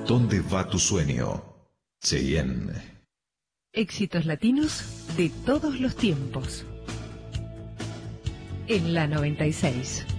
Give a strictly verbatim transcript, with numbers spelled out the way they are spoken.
¿Dónde va tu sueño? Cheyenne. Éxitos latinos de todos los tiempos. En la noventa y seis.